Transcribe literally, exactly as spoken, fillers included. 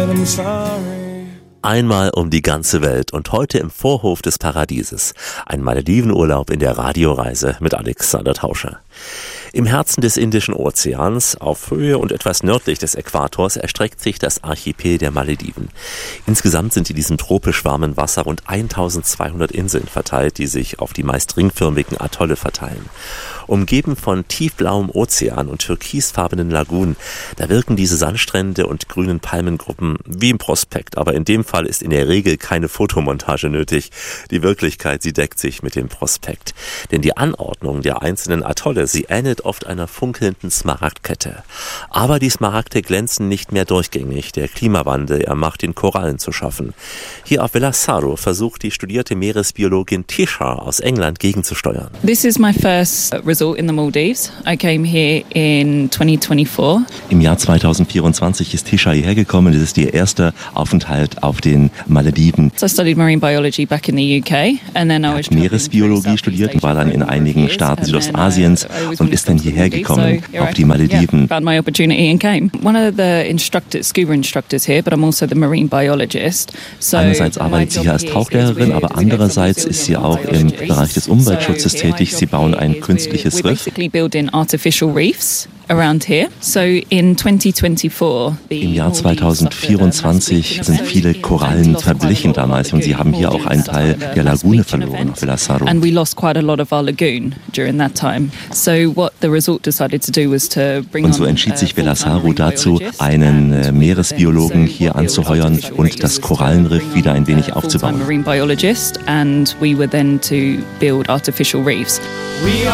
Einmal um die ganze Welt und heute im Vorhof des Paradieses. Ein Maledivenurlaub in der Radioreise mit Alexander Tauscher. Im Herzen des Indischen Ozeans, auf Höhe und etwas nördlich des Äquators, erstreckt sich das Archipel der Malediven. Insgesamt sind in diesem tropisch warmen Wasser rund eintausendzweihundert Inseln verteilt, die sich auf die meist ringförmigen Atolle verteilen. Umgeben von tiefblauem Ozean und türkisfarbenen Lagunen, da wirken diese Sandstrände und grünen Palmengruppen wie im Prospekt. Aber in dem Fall ist in der Regel keine Fotomontage nötig. Die Wirklichkeit, sie deckt sich mit dem Prospekt. Denn die Anordnung der einzelnen Atolle, sie ähnelt oft einer funkelnden Smaragdkette. Aber die Smaragde glänzen nicht mehr durchgängig. Der Klimawandel, er macht den Korallen zu schaffen. Hier auf Velasaro versucht die studierte Meeresbiologin Tisha aus England gegenzusteuern. This is my first resort in the Maldives. I came here in twenty twenty-four. Im Jahr zweitausendvierundzwanzig ist Tisha hierher gekommen. Das ist ihr erster Aufenthalt auf den Malediven. So I studied marine biology back in the U K and then I was Meeresbiologie studiert und war dann in einigen Staaten Südostasiens und ist dann hierher gekommen auf die Malediven. Found my opportunity and came. One of the instructors, scuba instructors here, but I'm also the marine biologist. So einerseits arbeitet sie hier als Tauchlehrerin, aber andererseits ist sie auch im Bereich des Umweltschutzes tätig. Sie bauen ein künstliches Riff. Im Jahr zweitausendvierundzwanzig sind viele Korallen verblichen damals und sie haben hier auch einen Teil der Lagune verloren auf Velasaro. And we lost quite a lot of our lagoon during that time. So what the resort decided to do was to bring Und so entschied sich Velasaro dazu, einen äh, Meeresbiologen hier anzuheuern und das Korallenriff wieder ein wenig aufzubauen. Marine biologist, and we were then to build artificial reefs.